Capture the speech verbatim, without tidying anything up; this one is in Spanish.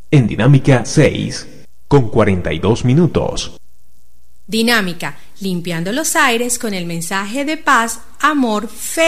En Dinámica seis, con cuarenta y dos minutos. Dinámica, limpiando los aires con el mensaje de paz, amor, fe